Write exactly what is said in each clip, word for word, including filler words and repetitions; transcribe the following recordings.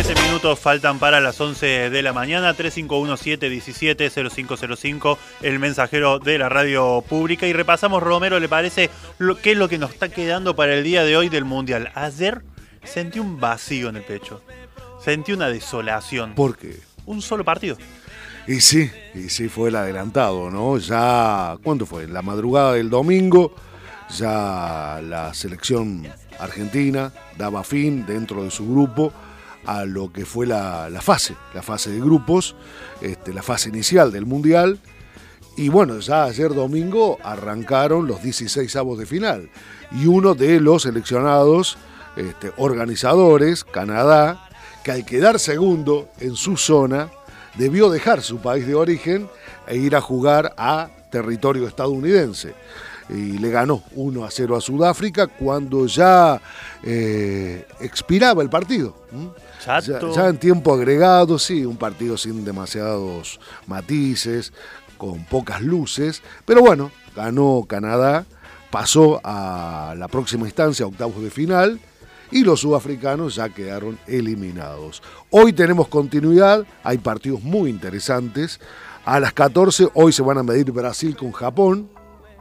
siete minutos faltan para las once de la mañana. Tres cinco uno siete uno siete cero cinco cero cinco, el mensajero de la radio pública. Y repasamos, Romero, ¿le parece lo, qué es lo que nos está quedando para el día de hoy del Mundial? Ayer sentí un vacío en el pecho. Sentí una desolación. ¿Por qué? Un solo partido. Y sí, y sí fue el adelantado, ¿no? Ya, ¿cuándo fue? La madrugada del domingo, ya la selección argentina daba fin dentro de su grupo a lo que fue la, la fase, la fase de grupos, este, la fase inicial del Mundial. Y bueno, ya ayer domingo arrancaron los dieciseisavos de final. Y uno de los seleccionados este, organizadores, Canadá, que al quedar segundo en su zona, debió dejar su país de origen e ir a jugar a territorio estadounidense. Y le ganó uno a cero a Sudáfrica cuando ya eh, expiraba el partido. Ya, ya en tiempo agregado, sí, un partido sin demasiados matices, con pocas luces, pero bueno, ganó Canadá, pasó a la próxima instancia, octavos de final, y los sudafricanos ya quedaron eliminados. Hoy tenemos continuidad, hay partidos muy interesantes. A las catorce hoy se van a medir Brasil con Japón.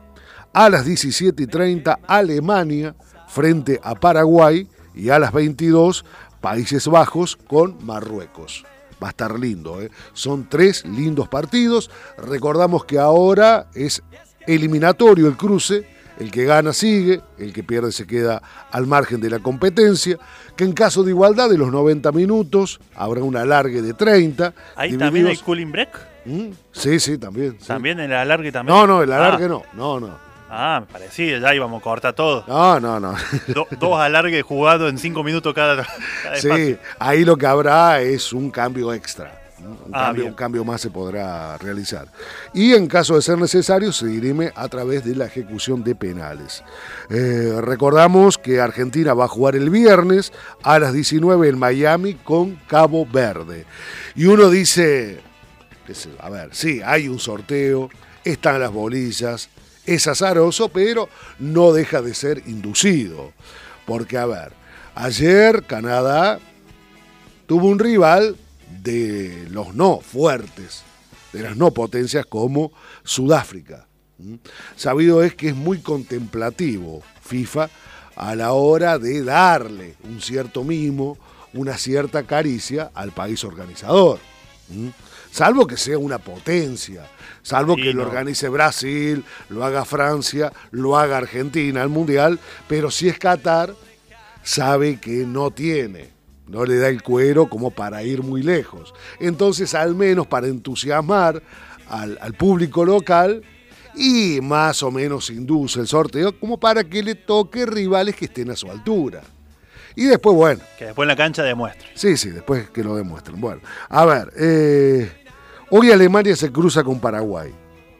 A las diecisiete y treinta Alemania frente a Paraguay. Y a las veintidós Países Bajos con Marruecos. Va a estar lindo, ¿eh? Son tres lindos partidos. Recordamos que ahora es eliminatorio el cruce. El que gana sigue, el que pierde se queda al margen de la competencia, que en caso de igualdad de los noventa minutos habrá un alargue de treinta. ¿Ahí divididos... también hay cooling break? ¿Mm? Sí, sí, también. Sí. ¿También el alargue también? No, no, el alargue ah. no, no, no. Ah, me parecía, ya íbamos a cortar todo. No, no, no. Do, dos alargues jugados en cinco minutos cada, cada Sí, espacio. ahí lo que habrá es un cambio extra. Un, ah, cambio, un cambio más se podrá realizar. Y en caso de ser necesario, se dirime a través de la ejecución de penales. Eh, recordamos que Argentina va a jugar el viernes a las diecinueve en Miami con Cabo Verde. Y uno dice, a ver, sí, hay un sorteo, están las bolillas, es azaroso, pero no deja de ser inducido. Porque, a ver, ayer Canadá tuvo un rival de los no fuertes, de las no potencias como Sudáfrica. ¿Mm? Sabido es que es muy contemplativo FIFA a la hora de darle un cierto mimo, una cierta caricia al país organizador. ¿Mm? Salvo que sea una potencia, salvo sí, que no. lo organice Brasil, lo haga Francia, lo haga Argentina al Mundial, pero si es Qatar, sabe que no tiene, no le da el cuero como para ir muy lejos. Entonces, al menos para entusiasmar al, al público local y más o menos induce el sorteo como para que le toque rivales que estén a su altura. Y después, bueno. Que después en la cancha demuestren. Sí, sí, después que lo demuestren. Bueno, a ver, eh, hoy Alemania se cruza con Paraguay.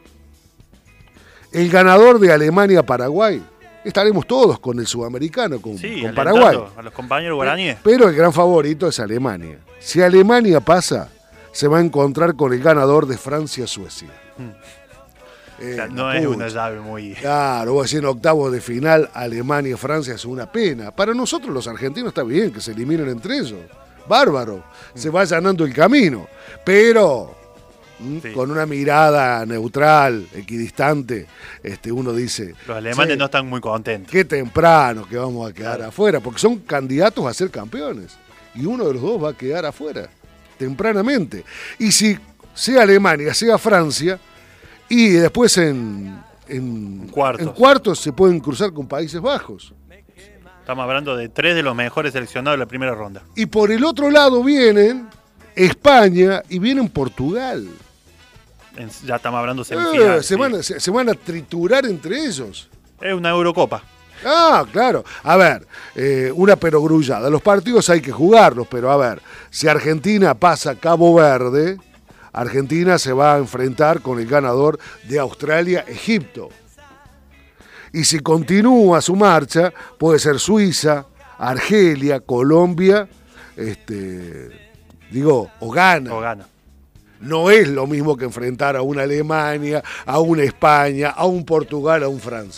El ganador de Alemania-Paraguay, estaremos todos con el sudamericano, con, sí, con Paraguay. A los compañeros guaraníes. Pero el gran favorito es Alemania. Si Alemania pasa, se va a encontrar con el ganador de Francia-Suecia. Hmm. Eh, o sea, no es una llave muy... Claro, voy a decir en octavos de final, Alemania y Francia es una pena. Para nosotros los argentinos está bien que se eliminen entre ellos. Bárbaro, mm. se va allanando el camino. Pero sí. con una mirada neutral, equidistante, este, uno dice... Los alemanes no están muy contentos. Qué temprano que vamos a quedar claro. afuera, porque son candidatos a ser campeones. Y uno de los dos va a quedar afuera, tempranamente. Y si sea Alemania, sea Francia... Y después en, en, cuartos. en cuartos se pueden cruzar con Países Bajos. Estamos hablando de tres de los mejores seleccionados de la primera ronda. Y por el otro lado vienen España y vienen Portugal. En, ya estamos hablando de semifinales. Eh, se, sí. van a, se, se van a triturar entre ellos. Es una Eurocopa. Ah, claro. A ver, eh, una perogrullada. Los partidos hay que jugarlos, pero a ver, si Argentina pasa a Cabo Verde... Argentina se va a enfrentar con el ganador de Australia-Egipto. Y si continúa su marcha, puede ser Suiza, Argelia, Colombia, este, digo, o Ghana. O Ghana. No es lo mismo que enfrentar a una Alemania, a una España, a un Portugal, a un Francia.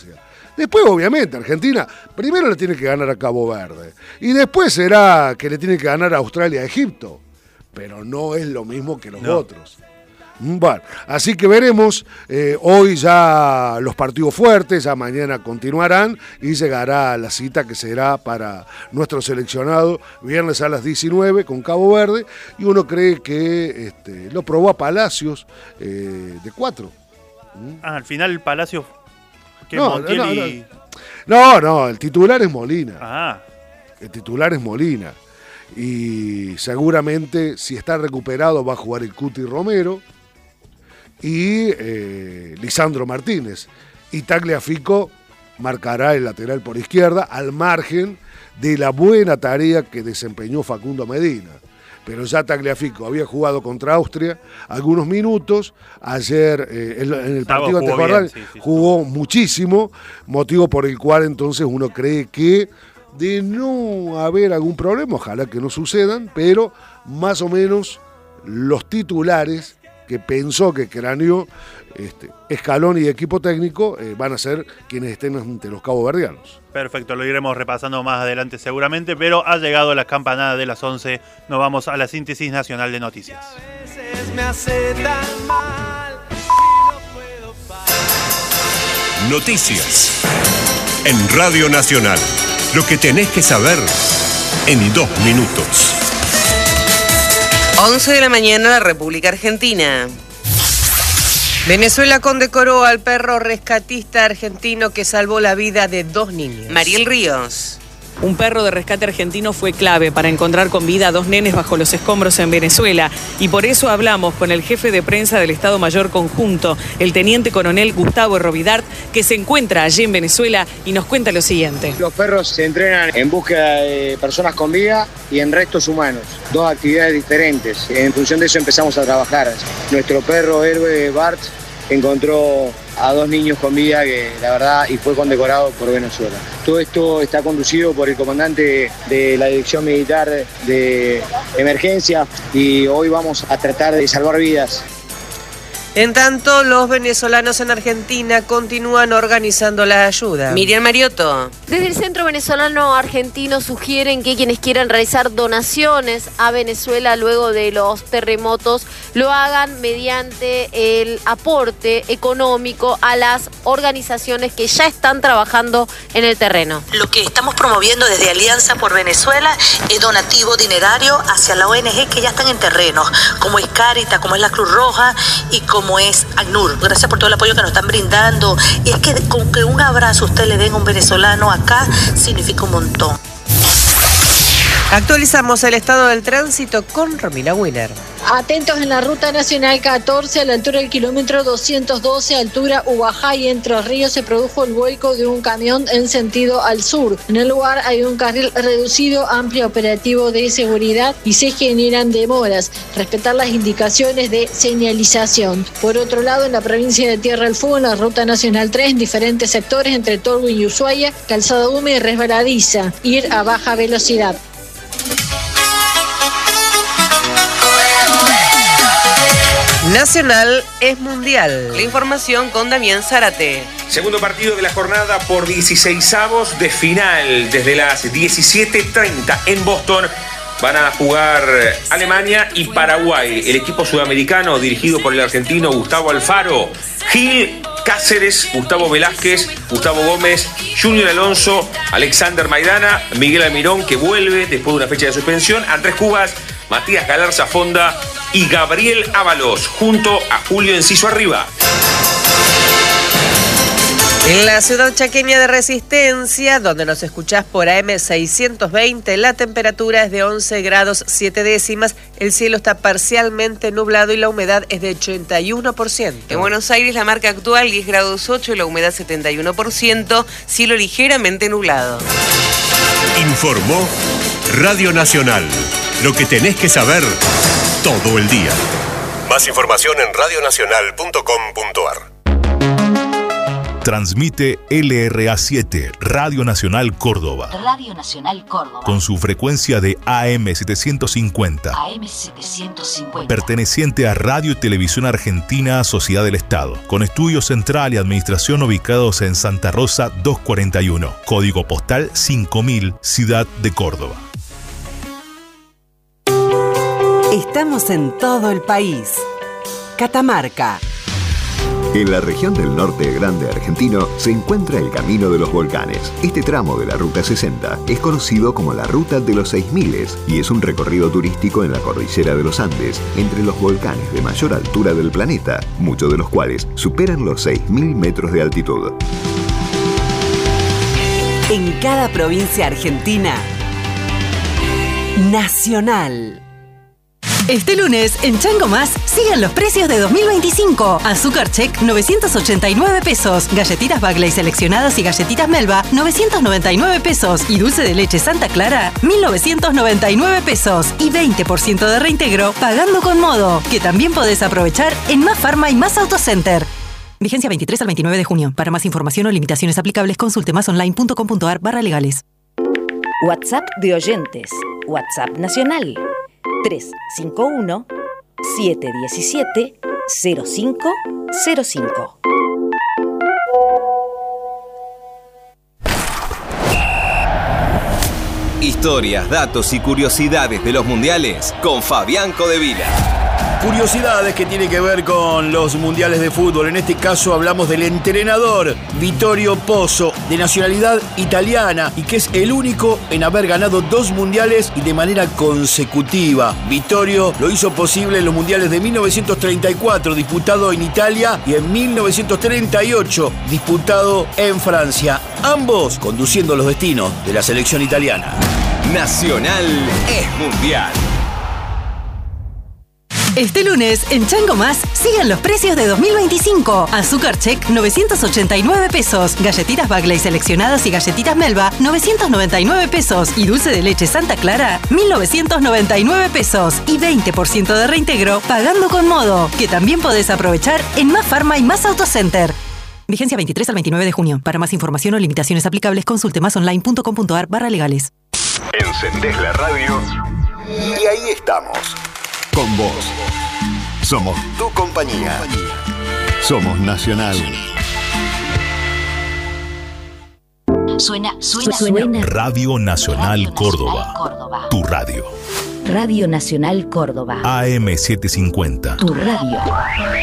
Después, obviamente, Argentina primero le tiene que ganar a Cabo Verde. Y después será que le tiene que ganar a Australia a Egipto. Pero no es lo mismo que los no. otros. Bueno, así que veremos. Eh, hoy ya los partidos fuertes, ya mañana continuarán y llegará la cita que será para nuestro seleccionado viernes a las diecinueve con Cabo Verde. Y uno cree que este, lo probó a Palacios eh, de cuatro. Ah, al final Palacios... Que no, Montiel no, no, no, el titular es Molina. Ah. El titular es Molina. Y seguramente, si está recuperado, va a jugar el Cuti Romero y eh, Lisandro Martínez. Y Tagliafico marcará el lateral por izquierda, al margen de la buena tarea que desempeñó Facundo Medina. Pero ya Tagliafico había jugado contra Austria algunos minutos, ayer eh, en, en el partido ante Jordania sí, sí, jugó sí. muchísimo, motivo por el cual entonces uno cree que de no haber algún problema, ojalá que no sucedan, pero más o menos los titulares que pensó que craneó este, Scaloni y equipo técnico eh, van a ser quienes estén ante los caboverdianos. Perfecto, lo iremos repasando más adelante seguramente, pero ha llegado las campanadas de las once, nos vamos a la síntesis nacional de noticias. Noticias en Radio Nacional, lo que tenés que saber en dos minutos. once de la mañana, la República Argentina. Venezuela condecoró al perro rescatista argentino que salvó la vida de dos niños. Mariel Ríos. Un perro de rescate argentino fue clave para encontrar con vida a dos nenes bajo los escombros en Venezuela. Y por eso hablamos con el jefe de prensa del Estado Mayor Conjunto, el teniente coronel Gustavo Robidart, que se encuentra allí en Venezuela y nos cuenta lo siguiente. Los perros se entrenan en búsqueda de personas con vida y en restos humanos. Dos actividades diferentes. En función de eso empezamos a trabajar. Nuestro perro héroe Bart encontró a dos niños con vida que la verdad y fue condecorado por Venezuela. Todo esto está conducido por el comandante de la Dirección Militar de Emergencia y hoy vamos a tratar de salvar vidas. En tanto, los venezolanos en Argentina continúan organizando la ayuda. Miriam Mariotto. Desde el Centro Venezolano Argentino sugieren que quienes quieran realizar donaciones a Venezuela luego de los terremotos lo hagan mediante el aporte económico a las organizaciones que ya están trabajando en el terreno. Lo que estamos promoviendo desde Alianza por Venezuela es donativo dinerario hacia la O N G que ya están en terreno, como es Cáritas, como es la Cruz Roja y como como es ACNUR. Gracias por todo el apoyo que nos están brindando. Y es que con que un abrazo usted le den a un venezolano acá significa un montón. Actualizamos el estado del tránsito con Romina Wiener. Atentos en la Ruta Nacional catorce, a la altura del kilómetro doscientos doce, altura Ubajay, Entre Ríos, se produjo el vuelco de un camión en sentido al sur. En el lugar hay un carril reducido, amplio operativo de seguridad y se generan demoras. Respetar las indicaciones de señalización. Por otro lado, en la provincia de Tierra del Fuego, en la Ruta Nacional tres, en diferentes sectores entre Torgui y Ushuaia, calzada húmeda y resbaladiza. Ir a baja velocidad. Nacional es mundial. La información con Damián Zárate. Segundo partido de la jornada por dieciseisavos de final. Desde las diecisiete treinta en Boston van a jugar Alemania y Paraguay. El equipo sudamericano dirigido por el argentino Gustavo Alfaro. Gil Cáceres, Gustavo Velázquez, Gustavo Gómez, Junior Alonso, Alexander Maidana, Miguel Almirón, que vuelve después de una fecha de suspensión, Andrés Cubas, Matías Galarza Fonda y Gabriel Ábalos, junto a Julio Enciso Arriba. En la ciudad chaqueña de Resistencia, donde nos escuchás por A M seiscientos veinte, la temperatura es de once grados siete décimas, el cielo está parcialmente nublado y la humedad es de ochenta y uno por ciento. En Buenos Aires la marca actual diez grados ocho, la humedad setenta y uno por ciento, cielo ligeramente nublado. Informó Radio Nacional, lo que tenés que saber todo el día. Más información en radio nacional punto com punto a r. Transmite L R A siete, Radio Nacional Córdoba. Radio Nacional Córdoba. Con su frecuencia de A M setecientos cincuenta. A M setecientos cincuenta. Perteneciente a Radio y Televisión Argentina, Sociedad del Estado. Con estudio central y administración ubicados en Santa Rosa doscientos cuarenta y uno. Código postal cinco mil, Ciudad de Córdoba. Estamos en todo el país. Catamarca. En la región del norte grande argentino se encuentra el Camino de los Volcanes. Este tramo de la Ruta sesenta es conocido como la Ruta de los seis miles y es un recorrido turístico en la cordillera de los Andes, entre los volcanes de mayor altura del planeta, muchos de los cuales superan los seis mil metros de altitud. En cada provincia argentina, Nacional. Este lunes, en Chango Más, sigan los precios de dos mil veinticinco. Azúcar Check, novecientos ochenta y nueve pesos. Galletitas Bagley seleccionadas y galletitas Melba, novecientos noventa y nueve pesos. Y dulce de leche Santa Clara, mil novecientos noventa y nueve pesos. Y veinte por ciento de reintegro pagando con Modo, que también podés aprovechar en Más Farma y Más Autocenter. Vigencia veintitrés al veintinueve de junio. Para más información o limitaciones aplicables, consulte masonline.com.ar barra legales. WhatsApp de oyentes. WhatsApp nacional. tres cinco uno, siete uno siete, cero cinco cero cinco. Historias, datos y curiosidades de los mundiales con Fabián Codevila. Curiosidades que tienen que ver con los mundiales de fútbol. En este caso hablamos del entrenador Vittorio Pozzo, de nacionalidad italiana y que es el único en haber ganado dos mundiales y de manera consecutiva. Vittorio lo hizo posible en los mundiales de mil novecientos treinta y cuatro, disputado en Italia, y en mil novecientos treinta y ocho, disputado en Francia. Ambos conduciendo los destinos de la selección italiana. Nacional es mundial. Este lunes, en Chango Más, sigan los precios de dos mil veinticinco. Azúcar Check, novecientos ochenta y nueve pesos. Galletitas Bagley seleccionadas y galletitas Melba, novecientos noventa y nueve pesos. Y dulce de leche Santa Clara, mil novecientos noventa y nueve pesos. Y veinte por ciento de reintegro pagando con Modo, que también podés aprovechar en Más Farma y Más Autocenter. Vigencia veintitrés al veintinueve de junio. Para más información o limitaciones aplicables, consulte masonline.com.ar barra legales. Encendés la radio y ahí estamos. Con vos. Somos tu compañía. Somos Nacional. Suena, suena, suena. Radio Nacional, Radio Córdoba. Nacional Córdoba. Tu radio. Radio Nacional Córdoba. A M setecientos cincuenta. Tu radio.